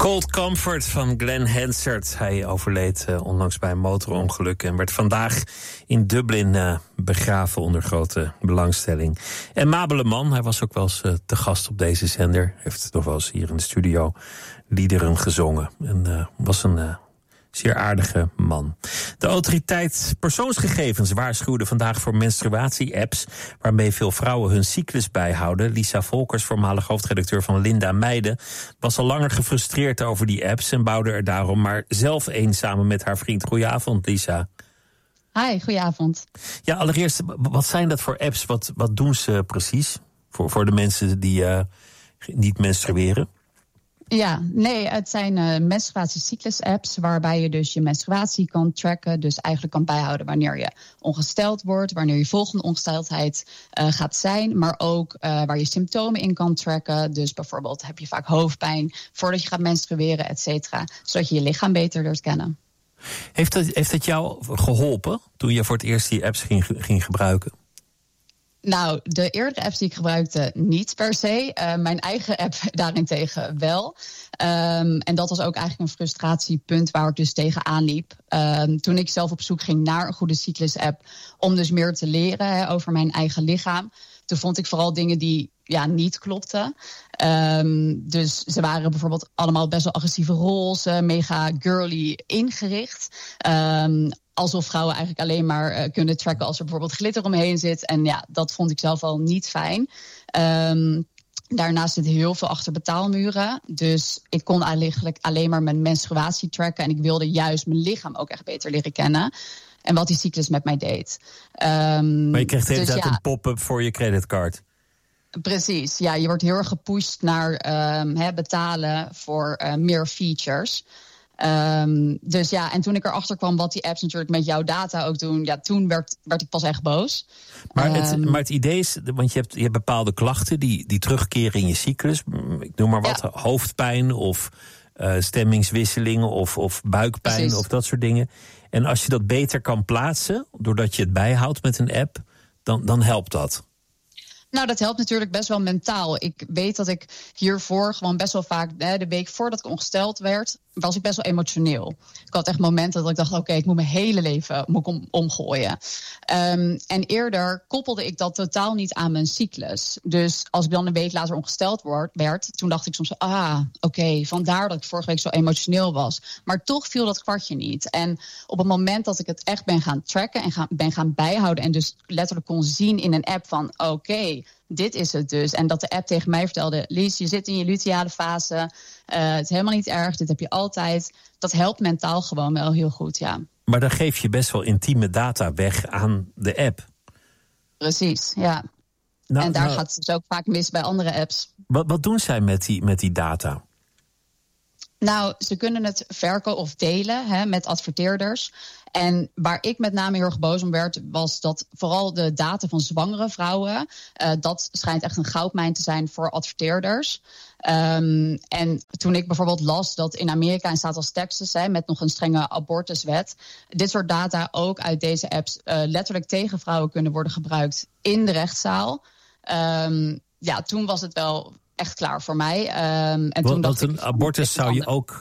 Cold Comfort van Glenn Hansard. Hij overleed onlangs bij een motorongeluk en werd vandaag in Dublin begraven onder grote belangstelling. En Mabele Man, hij was ook wel eens te gast op deze zender. Heeft nog wel eens hier in de studio liederen gezongen. En was een zeer aardige man. De autoriteit persoonsgegevens waarschuwde vandaag voor menstruatie-apps waarmee veel vrouwen hun cyclus bijhouden. Lisa Volkers, voormalig hoofdredacteur van Linda Meijden, was al langer gefrustreerd over die apps en bouwde er daarom maar zelf een samen met haar vriend. Goedenavond, Lisa. Hi, goedenavond. Ja, allereerst, wat zijn dat voor apps? Wat doen ze precies voor de mensen die niet menstrueren? Ja, nee, het zijn menstruatiecyclus-apps waarbij je dus je menstruatie kan tracken. Dus eigenlijk kan bijhouden wanneer je ongesteld wordt, wanneer je volgende ongesteldheid gaat zijn. Maar ook waar je symptomen in kan tracken. Dus bijvoorbeeld heb je vaak hoofdpijn voordat je gaat menstrueren, et cetera. Zodat je je lichaam beter leert kennen. Heeft het jou geholpen toen je voor het eerst die apps ging gebruiken? Nou, de eerdere apps die ik gebruikte niet per se. Mijn eigen app daarentegen wel. En dat was ook eigenlijk een frustratiepunt waar ik dus tegenaan liep. Toen ik zelf op zoek ging naar een goede cyclus-app om dus meer te leren over mijn eigen lichaam. Toen vond ik vooral dingen die niet klopten. Dus ze waren bijvoorbeeld allemaal best wel agressieve roze, mega girly ingericht. Alsof vrouwen eigenlijk alleen maar kunnen tracken als er bijvoorbeeld glitter omheen zit. En ja, dat vond ik zelf al niet fijn. Daarnaast zit heel veel achter betaalmuren. Dus ik kon eigenlijk alleen maar mijn menstruatie tracken. En ik wilde juist mijn lichaam ook echt beter leren kennen. En wat die cyclus met mij deed. Maar je kreeg inderdaad een pop-up voor je creditcard. Precies, ja, je wordt heel erg gepusht naar betalen voor meer features. Dus ja, en toen ik erachter kwam wat die apps natuurlijk met jouw data ook doen, toen werd ik pas echt boos. Maar het idee is, want je hebt bepaalde klachten die terugkeren in je cyclus. Ik noem maar wat, hoofdpijn of stemmingswisselingen of buikpijn. Precies. Of dat soort dingen. En als je dat beter kan plaatsen, doordat je het bijhoudt met een app, dan helpt dat. Nou, dat helpt natuurlijk best wel mentaal. Ik weet dat ik hiervoor gewoon best wel vaak, de week voordat ik ongesteld werd, was ik best wel emotioneel. Ik had echt momenten dat ik dacht, oké, ik moet mijn hele leven omgooien. En eerder koppelde ik dat totaal niet aan mijn cyclus. Dus als ik dan een week later ongesteld werd, toen dacht ik soms, oké, vandaar dat ik vorige week zo emotioneel was. Maar toch viel dat kwartje niet. En op het moment dat ik het echt ben gaan tracken en ben gaan bijhouden en dus letterlijk kon zien in een app van, oké, dit is het dus. En dat de app tegen mij vertelde, Lies, je zit in je luteale fase. Het is helemaal niet erg, dit heb je altijd. Dat helpt mentaal gewoon wel heel goed, ja. Maar dan geef je best wel intieme data weg aan de app. Precies, ja. En daar gaat het dus ook vaak mis bij andere apps. Wat doen zij met die data? Nou, ze kunnen het verkopen of delen met adverteerders. En waar ik met name heel erg boos om werd, was dat vooral de data van zwangere vrouwen, dat schijnt echt een goudmijn te zijn voor adverteerders. En toen ik bijvoorbeeld las dat in Amerika, in staat als Texas, met nog een strenge abortuswet, dit soort data ook uit deze apps letterlijk tegen vrouwen kunnen worden gebruikt in de rechtszaal. Toen was het wel echt klaar voor mij. En toen dacht een abortus zou je ook